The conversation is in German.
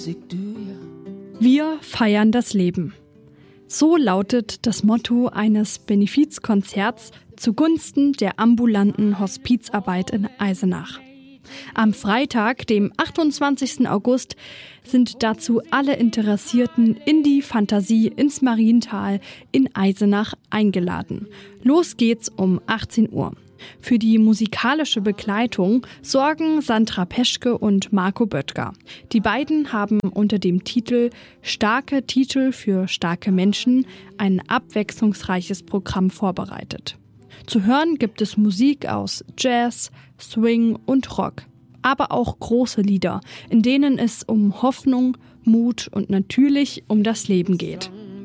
Wir feiern das Leben. So lautet das Motto eines Benefizkonzerts zugunsten der ambulanten Hospizarbeit in Eisenach. Am Freitag, dem 28. August, sind dazu alle Interessierten in die Fantasie ins Mariental in Eisenach eingeladen. Los geht's um 18 Uhr. Für die musikalische Begleitung sorgen Sandra Peschke und Marco Böttger. Die beiden haben unter dem Titel »Starke Titel für starke Menschen« ein abwechslungsreiches Programm vorbereitet. Zu hören gibt es Musik aus Jazz, Swing und Rock, aber auch große Lieder, in denen es um Hoffnung, Mut und natürlich um das Leben geht.